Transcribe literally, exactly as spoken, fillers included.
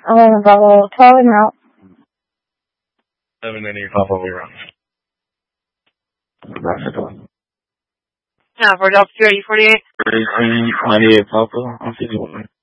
Um, Bravo twelve and route. seven ninety Papa Zero. Yeah, for Delta two eighty forty-eight. ninety-eight Papa, I'm fifty-one.